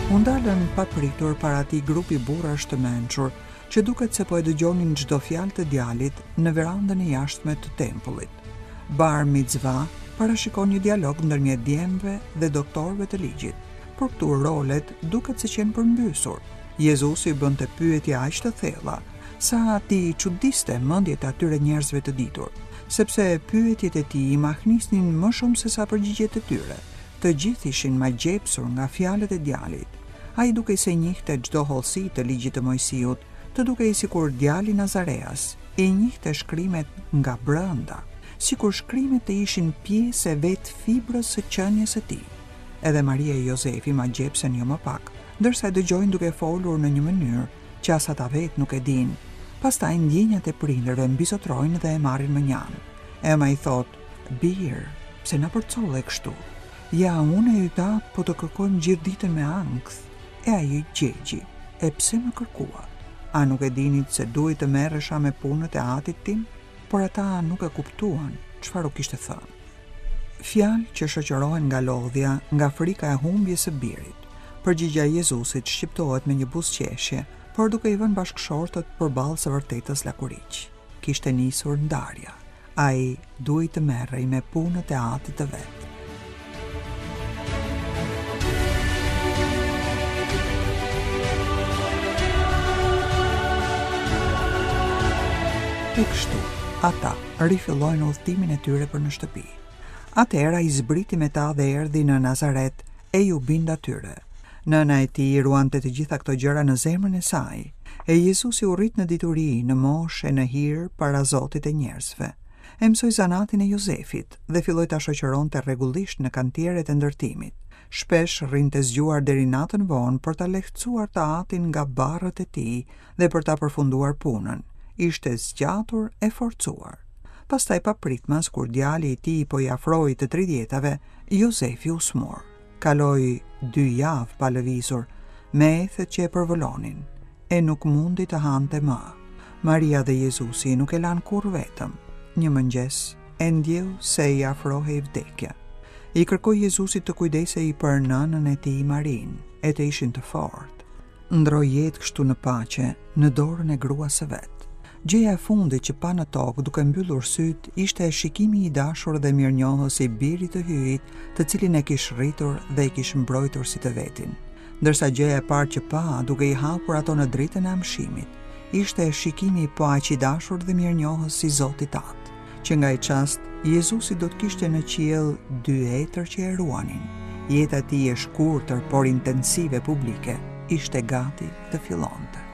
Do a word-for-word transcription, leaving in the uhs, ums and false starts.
U ndalën papritur para atij grupi burrash të mençur, që duket se po e dëgjonin çdo fjalë të djalit në verandën e jashtme të tempullit. Bar Mitzvah parashikon një dialog ndërmjet djemve dhe doktorëve të ligjit. Por këtu rolet duket se qenë përmbysur. Jezusi bënte pyetje aq të thella, sa ti çuditste mendjet e atyre njerëzve të ditur, sepse pyetjet e tij i mahnisnin më shumë se sa përgjigjet e tyre. Të gjithë ishin magjepsur nga fjalët e djalit. Ai dukej se njihte çdo hollësi të ligjit të Mojsiut, të dukej sikur djali Nazareas e njihte shkrimet nga brenda, sikur shkrimet të ishin pjesë e vetë fibrës së qenies së tij. Edhe Maria e Jozefi magjepsen jo më pak, ndërsa e dëgjojnë duke folur në një mënyrë që as ata vetë nuk e dinë. Pastaj ndjenjat e prindërve mbizotrojnë dhe e marrin më njanë. Ema i thot: "Bir, pse na përcolle kështu? Ja, unë e yta po të kërkojmë gjithë ditën me ankth." E ai i gjegji: "E pse më kërkua? A nuk e dinit se duhet të merresha me punët e atit tim?" Por ata nuk e kuptuan çfarë u kishte thënë. Fjalë që shoqërohen nga lodhja, nga frika e humbjes së birit. Përgjigja e Jezusit shqiptohet me një buzëqeshje, por duke i vënë bashkëshortët përballë së vërtetës lakuriq. Kishte nisur ndarja. Ai duhej të merrej me punët e atit të vet. E kështu, ata rifillojnë udhëtimin e tyre për në shtëpi. Atëherë i zbriti me ta dhe erdhi në Nazaret e ju bind atyre. Nëna e tij ruante të gjitha këto gjëra në zemrën e saj, e Jezusi u rrit në dituri, në moshë e në hir para Zotit e njerëzve. E mësoi zanatin e Jozefit dhe filloi ta shoqëronte rregullisht në kantieret e ndërtimit. Shpesh rrinte zgjuar deri natën vonë për ta lehtësuar të atin nga barrët e tij dhe për ta përfunduar punën. Ishte zgjatur e forcuar. Pastaj papritmas kur djali i tij po i afroi të tridhjetave, Jozefi u smur. Kaloi dy javë pa lëvizur, me ethet që e përvolonin, e nuk mundi të hante më. Maria dhe Jezusi nuk e lan kur vetëm. Një mëngjes e ndjeu se i afrohej vdekja. I kërkoi Jezusit të kujdesej për nënën e tij Marin, e të ishin të fortë. Ndroi jetë kështu në paqe në dorën e gruas së vet. Gjëja e fundit që pa në tokë duke mbyllur syt ishte e shikimi i dashur dhe mirënjohës i birit të hyjit, të cilin e kish rritur dhe i kish mbrojtur si të vetin. Ndërsa gjëja e parë që pa, duke i hapur ato në dritën e amshimit, ishte e shikimi i pa aq i dashur dhe mirënjohës si Zotit atë, që nga i çast Jezusi do të kishte në qiell dy etër që e ruanin. Jeta e tij e shkurtër por intensive publike ishte gati të fillonte.